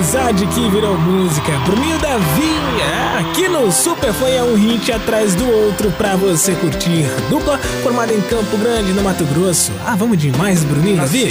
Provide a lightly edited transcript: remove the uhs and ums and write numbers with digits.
amizade que virou música. Bruninho e Davi, aqui no Super Fã é um hit atrás do outro pra você curtir. Dupla formada em Campo Grande, no Mato Grosso. Vamos de mais Bruninho e Davi?